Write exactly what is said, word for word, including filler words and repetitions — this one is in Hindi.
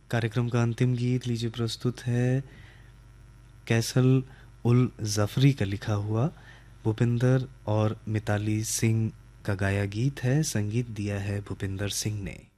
कार्यक्रम का अंतिम गीत लीजिए प्रस्तुत है कैसल उल जफरी का लिखा हुआ भूपिंदर और मिताली सिंह का गाया गीत है, संगीत दिया है भूपिंदर सिंह ने।